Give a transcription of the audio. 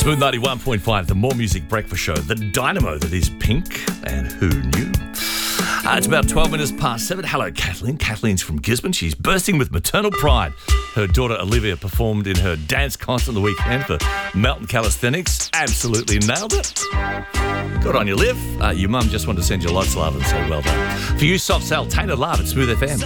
Smooth 91.5, the More Music Breakfast Show, the dynamo that is Pink, and who knew? It's about 12 minutes past 7. Hello, Kathleen. Kathleen's from Gisborne. She's bursting with maternal pride. Her daughter Olivia performed in her dance concert on the weekend for Melton Calisthenics. Absolutely nailed it. Good on you, Liv. Your mum just wanted to send you lots of love and say well done. For you, soft sell, Tainted Love at Smooth FM.